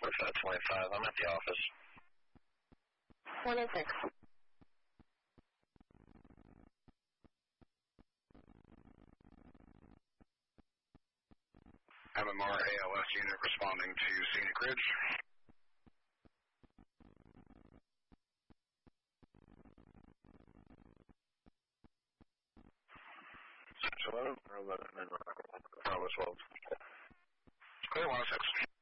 525, I'm at the office. 106. MMR ALS unit responding to Scenic Ridge. Hello, or 11, Bravo 12. Clear 106.